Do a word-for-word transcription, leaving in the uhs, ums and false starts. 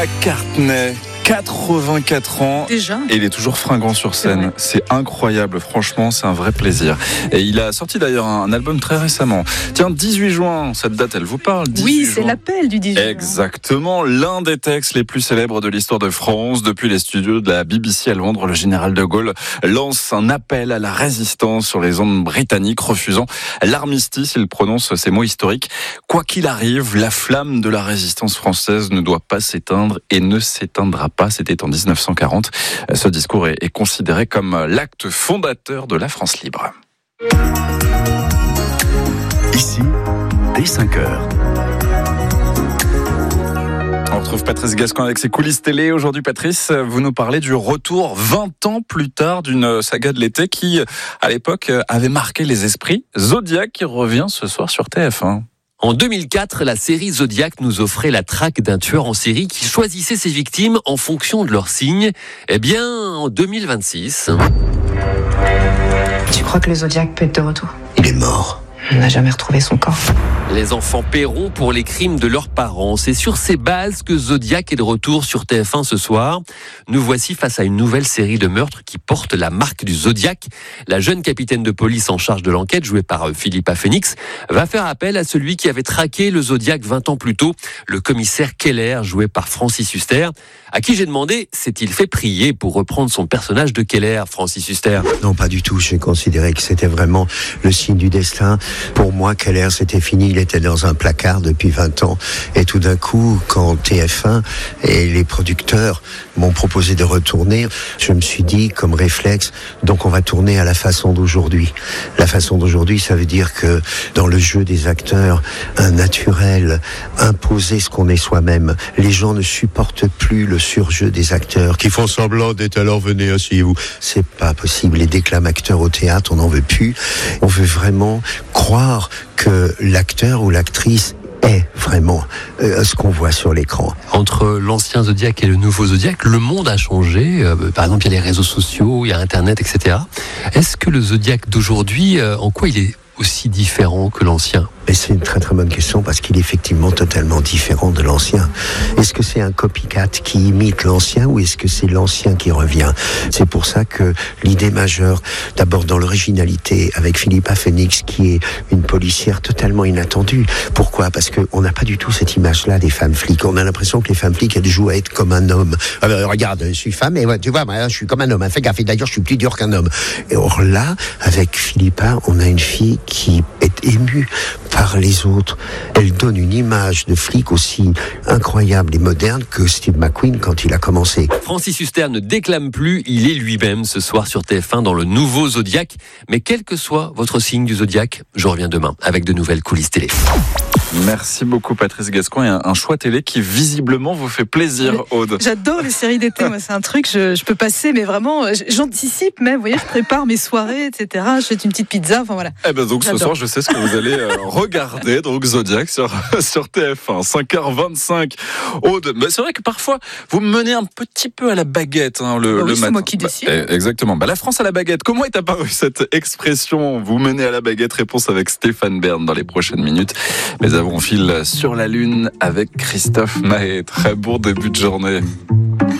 McCartney, quatre-vingt-quatre ans. Déjà. Et il est toujours fringant sur scène. C'est, c'est incroyable, franchement, c'est un vrai plaisir. Et il a sorti d'ailleurs un album très récemment. Tiens, dix-huit juin, cette date, elle vous parle? Oui, c'est juin. l'appel du dix-huit juin. Exactement, l'un des textes les plus célèbres de l'histoire de France. Depuis les studios de la B B C à Londres, le général de Gaulle lance un appel à la résistance sur les ondes britanniques, refusant l'armistice. Il prononce ces mots historiques. Quoi qu'il arrive, la flamme de la résistance française ne doit pas s'éteindre et ne s'éteindra pas. C'était en dix-neuf cent quarante. Ce discours est considéré comme l'acte fondateur de la France libre. Ici, dès cinq heures. On retrouve Patrice Gascoin avec ses coulisses télé. Aujourd'hui, Patrice, vous nous parlez du retour vingt ans plus tard d'une saga de l'été qui, à l'époque, avait marqué les esprits. Zodiac qui revient ce soir sur T F un. En deux mille quatre, la série Zodiac nous offrait la traque d'un tueur en série qui choisissait ses victimes en fonction de leur signe. Eh bien, en deux mille vingt-six... Tu crois que le Zodiac peut être de retour? Il est mort. On n'a jamais retrouvé son corps. Les enfants paieront pour les crimes de leurs parents. C'est sur ces bases que Zodiac est de retour sur T F un ce soir. Nous voici face à une nouvelle série de meurtres qui porte la marque du Zodiac. La jeune capitaine de police en charge de l'enquête, jouée par Philippa Phoenix, va faire appel à celui qui avait traqué le Zodiac vingt ans plus tôt, le commissaire Keller, joué par Francis Huster, à qui j'ai demandé s'est-il fait prier pour reprendre son personnage de Keller, Francis Huster. Non, pas du tout. J'ai considéré que c'était vraiment le signe du destin. Pour moi, Keller, c'était fini. Il était dans un placard depuis vingt ans. Et tout d'un coup, quand T F un et les producteurs m'ont proposé de retourner, je me suis dit, comme réflexe, donc on va tourner à la façon d'aujourd'hui. La façon d'aujourd'hui, ça veut dire que dans le jeu des acteurs, un naturel, imposer ce qu'on est soi-même. Les gens ne supportent plus le surjeu des acteurs qui font semblant d'être alors venez, asseyez-vous. C'est pas possible. Les déclams acteurs au théâtre, on n'en veut plus. On veut vraiment croire que l'acteur ou l'actrice est vraiment euh, ce qu'on voit sur l'écran. Entre l'ancien Zodiac et le nouveau Zodiac, le monde a changé. Euh, par exemple, il y a les réseaux sociaux, il y a Internet, et cetera. Est-ce que le Zodiac d'aujourd'hui, euh, en quoi il est aussi différent que l'ancien? Et c'est une très très bonne question parce qu'il est effectivement totalement différent de l'ancien. Est-ce que c'est un copycat qui imite l'ancien ou est-ce que c'est l'ancien qui revient? C'est pour ça que l'idée majeure, d'abord dans l'originalité avec Philippa Phoenix qui est une policière totalement inattendue. Pourquoi? Parce qu'on n'a pas du tout cette image-là des femmes flics. On a l'impression que les femmes flics, elles jouent à être comme un homme. Alors, regarde, je suis femme et ouais, tu vois, moi, je suis comme un homme. Fais gaffe, d'ailleurs, je suis plus dur qu'un homme. Et or là, avec Philippa, on a une fille qui est émue par les autres. Elle donne une image de flic aussi incroyable et moderne que Steve McQueen quand il a commencé. Francis Huster ne déclame plus, il est lui-même ce soir sur T F un dans le nouveau Zodiac. Mais quel que soit votre signe du Zodiac, je reviens demain avec de nouvelles coulisses télé. Merci beaucoup Patrice Gascoin et un, un choix télé qui visiblement vous fait plaisir, Aude. J'adore les séries d'été, moi c'est un truc je, je peux passer, mais vraiment j'anticipe même, vous voyez, je prépare mes soirées, et cetera. Je fais une petite pizza, enfin voilà. Eh ben donc J'adore. Ce soir je sais ce que vous allez euh, regarder, donc Zodiac sur, sur T F un, cinq heures vingt-cinq. Aude, mais c'est vrai que parfois vous me menez un petit peu à la baguette hein, le, bah oui, le c'est matin. moi qui décide. Bah, exactement, bah, la France à la baguette, comment est apparue cette expression? Vous menez à la baguette, réponse avec Stéphane Bern dans les prochaines minutes. Mais avant on file sur la Lune avec Christophe Maé. Très bon début de journée.